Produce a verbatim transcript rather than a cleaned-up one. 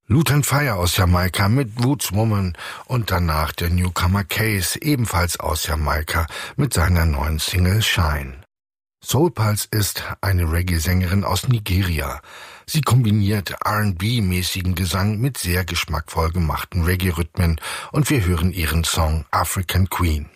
Lutan Fyre aus Jamaika mit Woods Woman und danach der Newcomer Case, ebenfalls aus Jamaika, mit seiner neuen Single Shine. Soul Pulse ist eine Reggae-Sängerin aus Nigeria. Sie kombiniert R and B-mäßigen Gesang mit sehr geschmackvoll gemachten Reggae-Rhythmen und wir hören ihren Song African Queen.